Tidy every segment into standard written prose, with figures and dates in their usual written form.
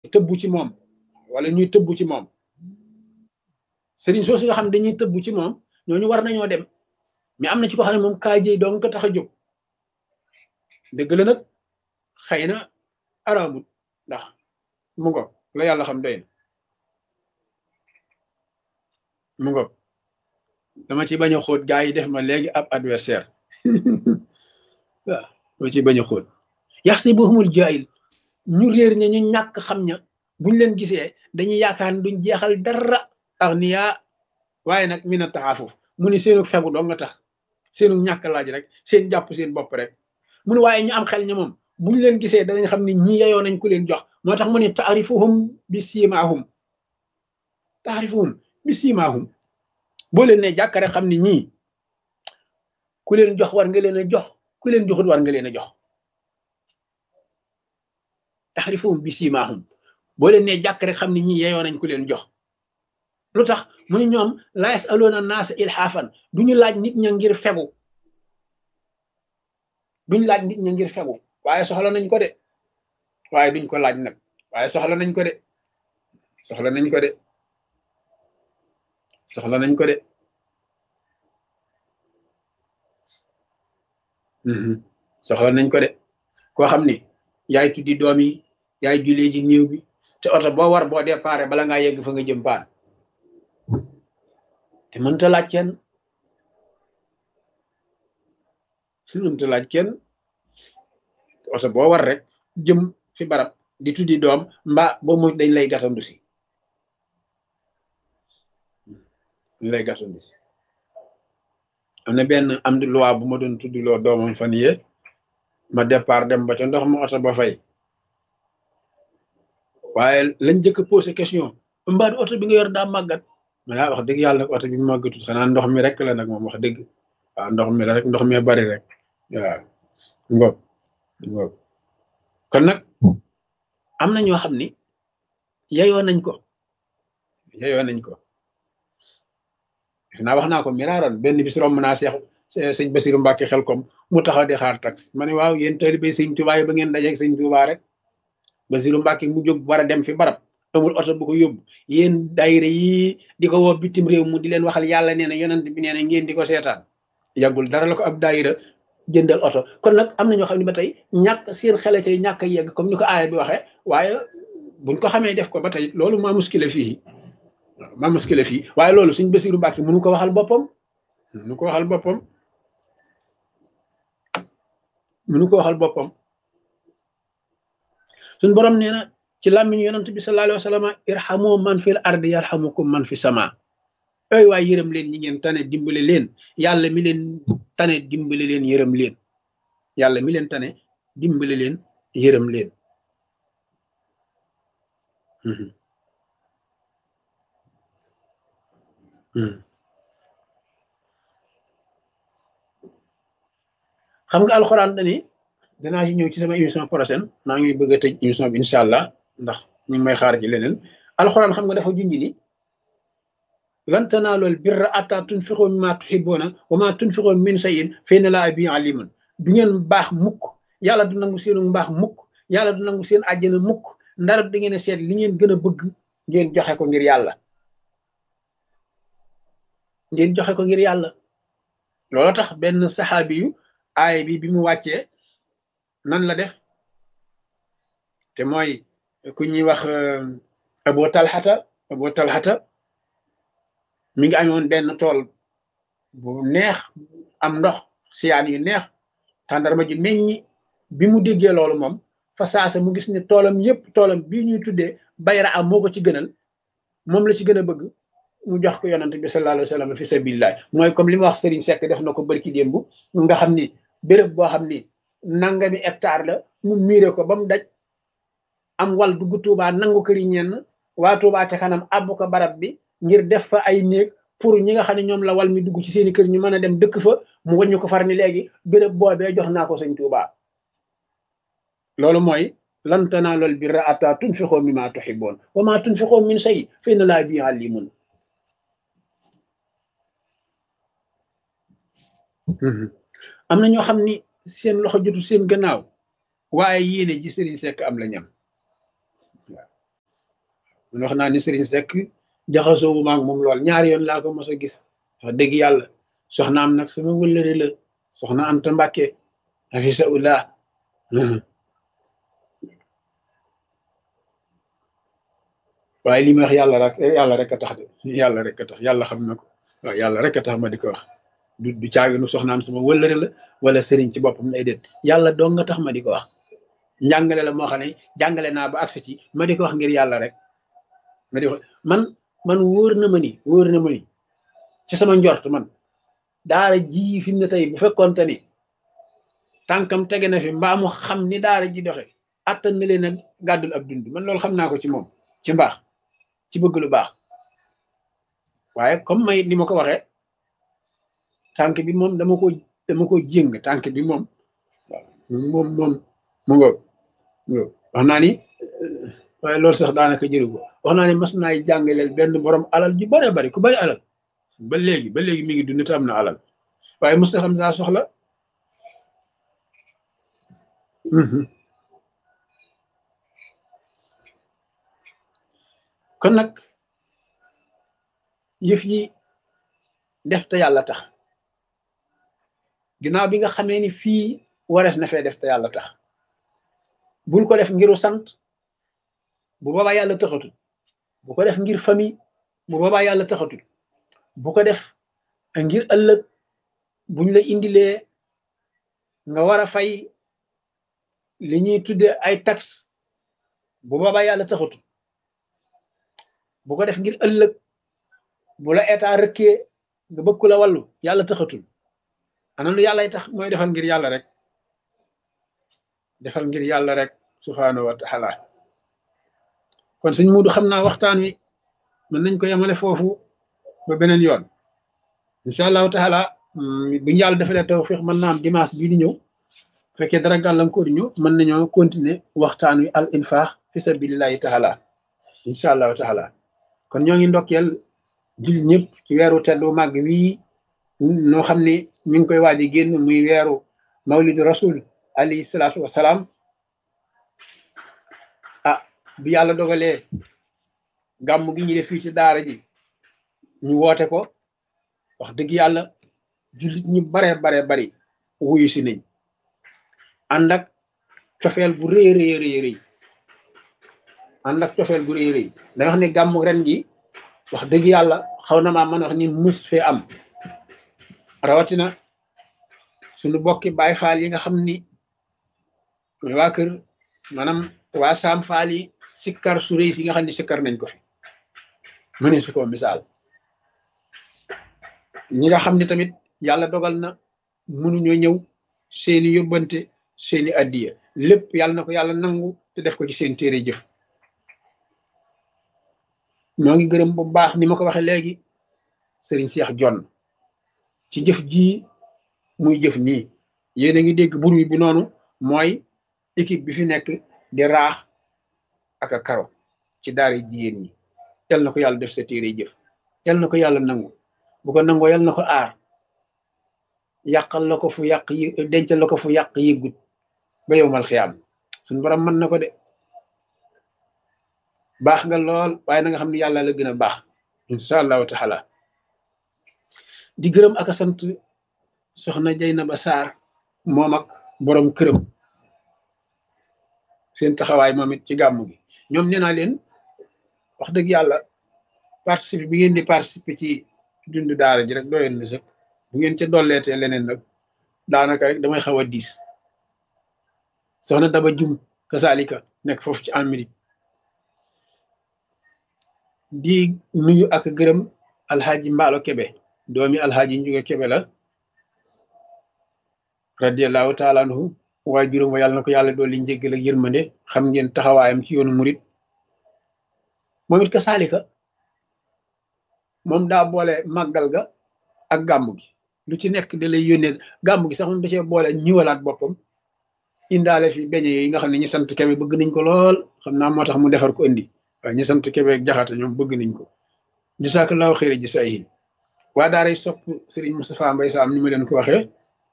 tëbbu ci moom wala ñuy tëbbu ci moom sëriñ soosu nga xam dañuy tëbbu ci moom ñooñu war nañoo dem mais am na ci ko xam ne moom kaajey dong ko tax a jóg dëgg la nag xëy na araamut ndax mu ngo la yàlla xam doy na mu ngo dama ci bañ a xóot gaa yi def ma léegi ab adversaire waaw dama ci bañ a xóot yaxsibuhumul jaahil ñu réer ña ñu ñàkk xam ña buñ leen gisee dañuy yaakaar ne duñ jeexal dara agniya waaye nag mina taafuf mu ni seenu fegu doo nga tax seenu ñàkk laaj rek seen jàpp seen bopp rek mu ne waaye ñu am xel ña moom buñ leen gisee danañ xam ne ñi yeyoo nañ ku leen jox moo tax mu ne taarifuhum bi siimaahum taarifuhum bi siimaahum boo leen ne jàkk rek xam ne ñii ku leen jox war nga leen a jox ku leen joxut war nga leen a jox taarifuhum bi siimaahum boo leen ne jàkk rek xam ne ñii yeyoo nañ ku leen jox lu tax mu ne ñoom laa yasaluuna naasa ilhaafan duñu laaj nit ña ngir fegu duñ laaj nit ña ngir fegu waaye soxla nañ ko de waaye duñ ko laaj nag waaye soxla nañ ko de soxla nañ ko de soxla nañ ko de soxla nañ ko de koo xam ni yaay tuddi doom yi yaay julee ji néew bi te oto boo war boo déparé bala ngaa yegg fa nga jëm paan te mënta laaj kenn mënta laaj kenn oto boo war rek jëm fi barab di tuddi doom mbaa boo mu dañ lay gatandu si dañ lay gatandu si am na benn am di loi bu ma doon tuddiloo doomam fan yee ma départ dem ba ca ndox ma oto ba fay waaye lañ jëkk posé question mbaa du oto bi nga yor daa màggat ma wax dëgg yàlla nag oto bi màggatut xanaa ndox mi rek la nag moom wax dëgg waaw ndox mi la rek ndox mi bari rek waaw ngoog ngoog kon nag am na ñoo xam ni yeyoo nañ ko yeyoo nañ ko naa wax naa ko miraaroon benn bis romb naa sëñ Basiru Mbàkke xel kom mu taxaw di xaar taxi ma ne waaw yéen taalibe sëñ Tuubaa yi ba ngeen dajeeg sëñ Tuubaa rek Basiru Mbàkke mu jóg war a dem fi barab amul oto bu ko yóbbu yéen daayira yi di ko woo bitim réew mu di leen waxal yàlla nee na yonent bi nee na ngeen di ko seetaan yàggul dara la ko ab daayira jëndal oto kon nag am na ñoo xam ne ba tey ñàkk seen xele cay ñàkk a yegg comme ni ko aaya bi waxee waaye buñ ko xamee def ko ba tey loolu maa muskile fii maa muskile fii waaye loolu suñ Basiru Mbàkke mënu ko waxal boppam mënu ko waxal boppam mënu ko waxal boppam suñ borom nee na ci làmmiñu yonent bi sallallahu alayhi wa sallam irhamu man fil ardi yarhamukum man fi sama ay waay yërëm leen ñi ngeen tane dimbale leen yàlla mi leen tane dimbale leen yërëm leen yàlla mi leen tane dimbale leen yërëm leen xam nga alxuraan dani danaa ci ñëw ci sama émission prochaine maa ngi bëgg a tëj émission bi incha allah ndax ñu ngi may xaar ci leneen alxuraan xam nga dafa junj ni lan tanaalul birra hattaa tunfiqu mimmaa tuhibbuuna wa maa tunfiqu min shay'in fa inna llaaha bihi aliimun du ngeen baax mukk yàlla du nangu seenu mbaax mukk yàlla du nangu seen àjjana mukk ndara da ngeen a seet li ngeen gën a bëgg ngeen joxe ko ngir yàlla ngeen joxe ko ngir yàlla loolu tax benn saxaabi yu aay bi mu wàccee nan la def te mooy ku ñuy wax Abu Talhata mi ngi amoon benn tool bu neex am ndox siyaan yu neex tàndarma ji meññi bi mu déggee loolu moom fa saasa mu gis ne toolam yépp toolam bii ñuy tuddee bayra am moo ko ci gënal moom la ci gën a bëgg mu jox ko yonante bi sallallahu alayhi wa sallam fi sabilillah mooy comme li ma wax Serigne Seck def na ko barki démb nga xam ni béréb boo xam ni nangami hectare la mu miire ko ba mu daj am wal dugg Tuubaa nangu këri ñenn waa Tuubaa ca kanam àbbu ko barab bi ngir def fa ay néeg pour ñi nga xam ne ñoom la wal mi dugg ci seeni kër ñu mën a dem dëkk fa mu wàññi ko far ni léegi béréb boobee jox naa ko sëñ Tuubaa loolu mooy lan tanaalul birra hattaa tunfiqu mimmaa tuhibbuun wa maa tunfiqu min shay'in fa inna llaaha bihi aliimun am na ñoo xam ni seen loxo jotu seen gannaaw waaye yéene ji Serigne Seck am la ñam man wax naa ni Serigne Seck jaxasoo maag moom lool ñaari yoon laa ko mos a gis wax dëgg yàlla soxnaam nag sama wëllëre la soxna Anta Mbàkke hafisahullah waaye li ma wax yàlla rek a tax de yàlla rek a tax yàlla xam na ko waaw yàlla rek a tax ma di ko wax du caaginu soxnaam sama wëllëre la wala sëriñ ci boppam lay déet yàlla dong nga tax ma di ko wax njàngale la moo xam ne jàngale naa ba agsi ci ma di ko wax ngir yàlla rek ma di ko man wóor na ma ni ci sama njort man daara ji fi mu ne tey bu fekkoonte ni tànkam tege na fi mbaa mu xam ni daara ji doxe attan na leen a gàddul ab dund man loolu xam naa ko ci moom ci mbaax ci bëgg lu baax waaye comme may ni ma ko waxee tànk bi moom dama ko jéng tànk bi moom waaw moom mu ngoog wax naa ni waaye loolu sax daanaka jëru ko wax naa ni mas naay jàngaleel benn borom alal ju bare bari ku bari alal ba léegi mi ngi dund te am na alal waaye mos na xam saa soxla kon nag yëf yi def te yàlla tax ginnaaw bi nga xamee ni fii warees na fee def te yàlla tax bul ko def ngiru sant bu boobaa yàlla taxatul bu ko def ngir famille bu boobaa yàlla taxatul bu ko def ngir ëllëg buñ la indilee nga war a fay li ñuy tudde ay taxe bu boobaa yàlla taxatul bu ko def ngir ëllëg bu la état rëkkee nga bëgg ku la wàllu yàlla taxatul ana lu yàllay tax mooy defal ngir yàlla rek defal ngir yàlla rek subhaanahu wa taala kon sëñ Muudu xam naa waxtaan wi mën nañ ko yemale foofu ba beneen yoon incha allahu taala bu ñu yàlla defalee tawfiq mën naa am dimanche bii di ñëw fekkee dara gàllankoor ñu mën nañoo continuer waxtaan wi al infaq fi sabilillahi taala incha allahu taala kon ñoo ngi ndokkeel jullit ñëpp ci weeru teddu màgg wii noo xam ne mi ngi koy waaj a génn muy weeru mawlidu rasul alayhi salaatu wasalaam ah bi yàlla dogalee gàmm gi ñu def fii ci daara ji ñu woote ko wax dëgg yàlla jullit ñu bare bari wuyu si nañ ànd ak cofeel bu rëy rëy ànd ak cofeel bu rëy da wax ne gàmm ren gi wax dëgg yàlla xaw na maa mën wax ni mus fee am rawatina suñu bokki baay faal yi nga xam ni waa kër maanaam waa saam faal yi sikkar su rëy si nga xam ni sikkar nañ ko fi mënee su ko misaal ñi nga xam ni tamit yàlla dogal na mënuñoo ñëw seeni yóbbante seeni addiya lépp yàlla na ko yàlla nangu te def ko ci seen téere jëf ñoo ngi gërëm bu baax ni ma ko waxee léegi sëriñ Cheikh Jonn ci jëf jii muy jëf nii yéen a ngi dégg bur bi noonu mooy équipe bi fi nekk di raax ak a karo ci daara jigéen ñi yal na ko yàlla def sa téere jëf yal na ko yàlla nangu bu ko nangoo yal na ko aar yàqal la ko fu yàq yi dencal la ko fu yàq yëggut ba yowmal xiyaam suñu borom mën na ko de baax nga lool waaye na nga xam ne yàlla la gën a baax incha allahu taala di gërëm ak a sant soxna Jaynaba Sarr moom ak borom këram seen taxawaay moom it ci gàmmu gi ñoom nee naa leen wax dëgg yàlla participer bi ngeen di participer ci dund daara ji rek doyoon na sëkk bu ngeen ca dolleetee leneen nag daanaka rek damay xaw a diis soxna Daba Jum kasaalika nekk foofu ci Amérique di nuyu ak gërëm alxaaji Mbaalo Kebe doomi alxaaji Njuga Kebe la radiallahu taala anhu waaye juróom wa yàlla na ko yàlla dool li njéggal ak yërmande xam ngeen taxawaayam ci yoonu murit moom it kasaalika moom daa boole màggal ga ak gàmmu gi lu ci nekk da lay yónnee gàmmu gi sax moom da cee boole ñiwalaat boppam indaale fi beñe yi nga xam ne ñi sant Kebe bëgg nañ ko lool xam naa moo tax mu defar ko indi waaye ñi sant Kebe ak Jaxate ñoom bëgg nañ ko jasaakallaahu xayra jasaa'ihi waa daaray sopp Serigne Moustapha Mbaye Sam ni ma leen ko waxee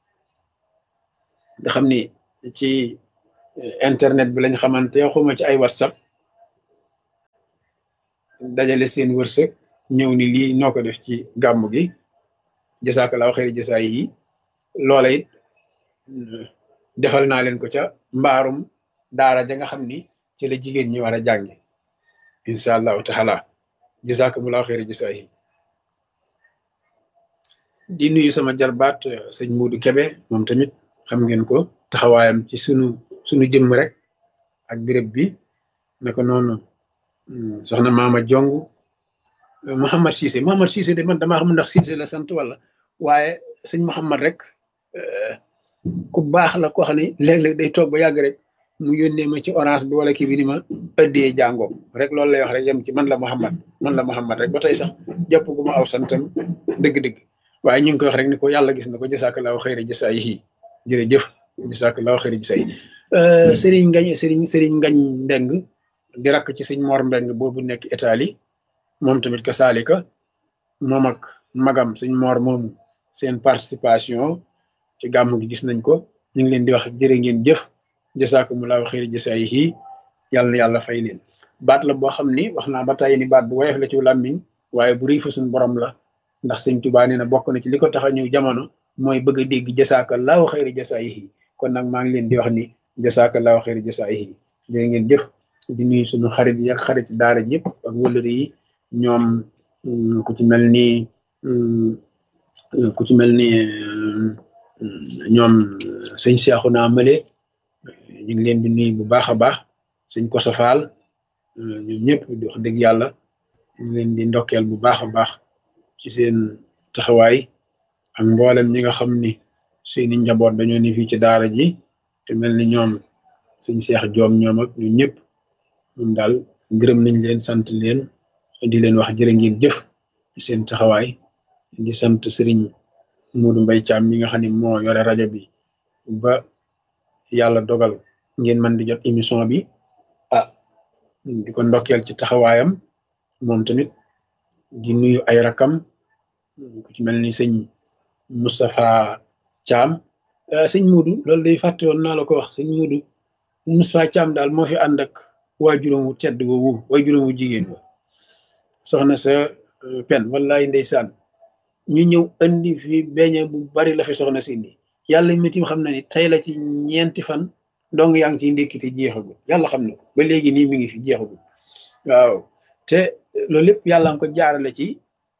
nga xam ni ci internet bi lañ xamante xuma ci ay WhatsApp dajale seen wërsëg ñëw ni lii noo ko def ci gàmmu gi jasakallahu xëyri jasaay yi loola it defal naa leen ko ca mbaarum daara ja nga xam ni ci la jigéen ñi war a jànge incha allahu taala jasakumullahu xëyri jasaay yi di nuyu sama jarbaat sëñ Muudu Kebe moom tamit xam ngeen ko taxawaayam ci sunu jëmm rek ak béréb bi naka noonu soxna Maama Jong Mouhamad Cissé de man damaa xam ndax Cissé la sant wala waaye sëñ Mouhamad rek ku baax la ko xam ne léeg-léeg day toog ba yàgg rek mu yónnee ma ci orange bi wala kii bi ni ma ëddee jàngoom rek loolu lay wax rek yem ci man la Mouhamad rek ba tey sax jàpp gu ma aw santam dëgg-dëgg waaye ñu ngi koy wax rek ni ko yàlla gis na ko jasakallahu xayra jasaayihi jërëjëf jasakallahu xayra jasaayihi sëriñ ngañ mbeng di rakk ci sëñ Mor Mbeng boobu nekk Italie moom tamit ka saalika moom ak magam sëñ Mor moomu seen participation ci gàmmu gi gis nañ ko ñu ngi leen di wax jërë ngeen jëf jasakumullahu xayra jasaayihi yàlla na yàlla fay leen baat la boo xam ni wax naa ba tàyyi ni baat bu woyof la ci làmmiñ waaye bu rëy fa suñ borom la ndax sëñ Tuubaa nee na bokk na ci li ko tax a ñëw jamono mooy bëgg a dégg jasakallahu xayra jasaayihi kon nag maa ngi leen di wax ni jasakallahu xayra jasaayihi jërë ngeen jëf di nuyu suñu xarit yi ak xarit daara ñëpp ak wëllëri yi ñoom ku ci mel ni ñoom sëñ Seexuna Male ñu ngi leen di nuyu bu baax a baax sëñ Koso Faal ñoom ñëpp di wax dëgg yàlla ñu ngi leen di ndokkeel bu baax a baax ci seen taxawaay ak mboolem ñi nga xam ni seeni njaboot dañoo ni fii ci daara ji te mel ni ñoom sëñ Seex Joom ñoom ak ñu ñëpp moom daal gërëm nañ leen sant leen di leen wax jërë ngeen jëf ci seen taxawaay di sant sëriñ Muudu Mbay Caam mi nga xam ne moo yore rajo bi ba yàlla dogal ngeen mën di jot émission bi di ko ndokkeel ci taxawaayam moom tamit di nuyu ay rakam ku ci mel ni sëñ Moustapha Caam sëñ Muudu loolu day fàtte woon naa la ko wax sëñ Muudu Moustapha Caam daal moo fi ànd ak waajuram wu tedd woowu waajuram wu jigéen wa soxna sa pen wallaay ndeysaan ñu ñëw andi fi beñe bu bari la fi soxna si indi yàlla mitim xam na ni tey la ci ñeenti fan donc yaa ngi ciy ndékkite jeexagul yàlla xam na ko ba léegi nii mi ngi fi jeexagul waaw te loolu lépp yàlla nga ko jaarale ci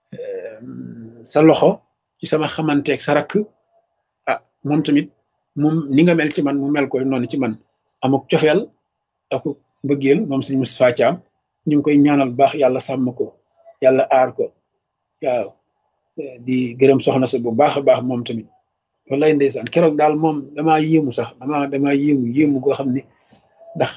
sa loxo ci sama xamanteeg sa rakk moom tamit moom ni nga mel ci man mu mel koy noonu ci man amuk cofeel ak mbëggeel moom sëñ Moustapha Thiam ñu ngi koy ñaanal baax yàlla sàmm ko yàlla aar ko waaw di gërëm soxna sa bu baax a baax moom tamit wallaay ndeysaan keroog daal moom damaa yéemu sax damaa yéemu goo xam ni ndax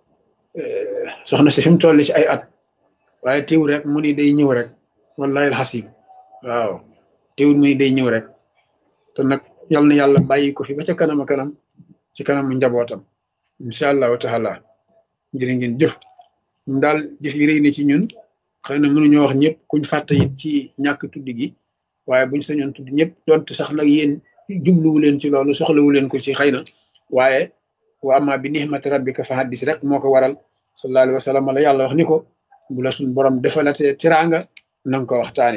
soxna si fi mu toll ci ay at waaye teewul rek mu ni day ñëw rek wallahi alxasim waaw teewul mu ni day ñëw rek te nag yal na yàlla bàyyi ko fi ba ca kanam a kanam ci kanamu njabootam incha allahu taala jërë ngeen jëf ñun daal jëf yi rëy na ci ñun xëy na mënuñoo wax ñëpp kuñ fàtte it ci ñàkk tudd gi waaye buñ sañoon tudd ñëpp donte sax nag yéen jubluwu leen ci loolu soxlawu leen ko ci xëy na waaye wa amma bi nihmati rabbika fa haddis rek moo ko waral sallallahu alayhi wa sallam la yàlla wax ni ko bu la suñ borom defalatee tiraanga nanga ko waxtaane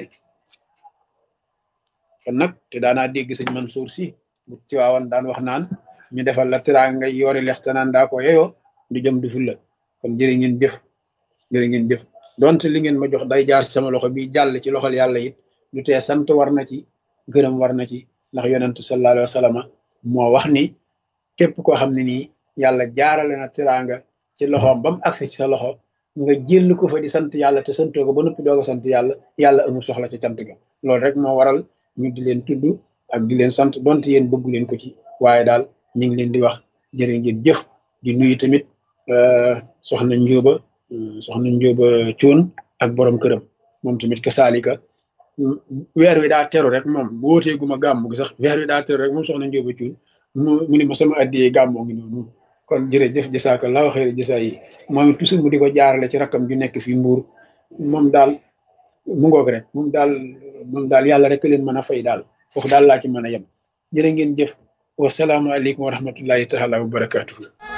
kon nag te daanaa dégg sëñ Mansour si bu ci waawoon daan wax naan ñu defal la tiraanga yoori lexte naan daa ko yeyoo du jëm du ful la kon jërë ngeen jëf donte li ngeen ma jox day jaar ci sama loxo bi jàll ci loxol yàlla it du tee sant war na ci gërëm war na ci ndax yonentu sallallahu alayhi wa sallam moo wax ni képp koo xam ne nii yàlla jaarale na tiraanga ci loxoom ba mu agsi ci sa loxo nga jël ko fa di sant yàlla te santoo ko ba noppi doog a sant yàlla amul soxla ci cant ga loolu rek moo waral ñu di leen tudd ak di leen sant donte yéen bëggu leen ko ci waaye daal ñu ngi leen di wax jërë ngeen jëf di nuyu tamit soxna Njóoba Cuun ak borom këram moom tamit ka saalika weer wi daa teru rek moom bu wootee guma gàmmu gi sax weer wi daa teru rek moom soxna Njóoba Cuun mu ni ma sama addiyee gàmmoo ngi noonu kon jërëjëf jasaakallaahu xayra jasaa yi moom it toujours mu di ko jaarale ci rakkam ju nekk fii Mbuur moom daal mu ngoog rek moom daal yàlla rek leen mën a fay daal foofu daal laa ci mën a yem jërë ngeen jëf wasalaamu aleykum wa rahmatullahi taala wa barakatuhu